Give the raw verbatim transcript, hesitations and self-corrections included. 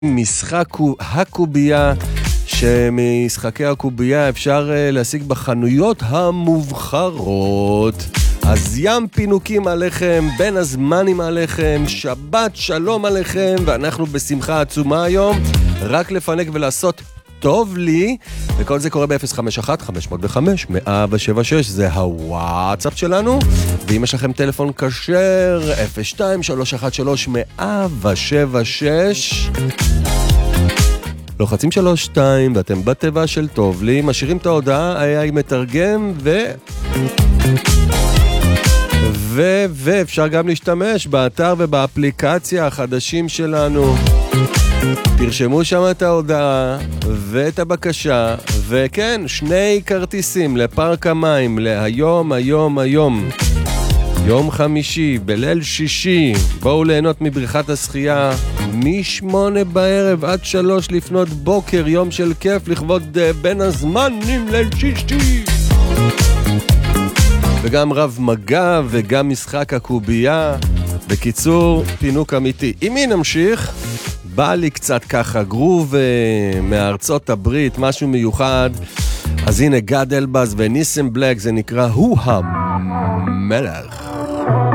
משחק הקובייה, שמשחקי הקובייה אפשר להשיג בחנויות המובחרות. אז ים פינוקים עליכם, בין הזמנים עליכם, שבת שלום עליכם, ואנחנו בשמחה עצומה היום, רק לפנק ולעשות טוב לי, וכל זה קורה ב-אפס חמש אחת חמש אפס חמש מאה שבע שש, זה הוואטסאפ שלנו, ואם יש לכם טלפון כשר, אפס שתיים שלוש אחת שלוש מאה שבע שש, לוחצים שלוש שתיים, ואתם בטבע של טוב לי, משאירים את ההודעה, היה מתרגם, ו... ו... ואפשר גם להשתמש באתר ובאפליקציה החדשים שלנו. תרשמו שם את ההודעה ואת הבקשה, וכן, שני כרטיסים לפארק המים להיום, היום, היום. יום חמישי, בליל שישי, בואו ליהנות מבריכת השחייה משמונה בערב עד שלוש לפנות בוקר, יום של כיף לכבוד בין הזמנים ליל שישי. וגם רב מגע וגם משחק הקובייה. בקיצור, פינוק אמיתי. עם מי נמשיך? בא לי קצת ככה גרוב מארצות הברית, משהו מיוחד. אז הנה גד אלבאז וניסם בלק, זה נקרא הוא המלך.